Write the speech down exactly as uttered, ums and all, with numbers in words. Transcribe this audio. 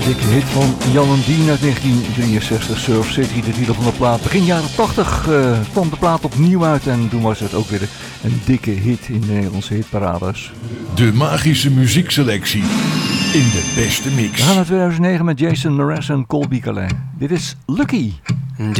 Dikke hit van Jan en Dien uit negentien drieënzestig, Surf City, de titel van de plaat. Begin jaren tachtig uh, kwam de plaat opnieuw uit en toen was het ook weer een dikke hit in de Nederlandse hitparades. De magische muziekselectie in de beste mix. We gaan naar tweeduizend negen met Jason Mraz en Colby Calais. Dit is Lucky.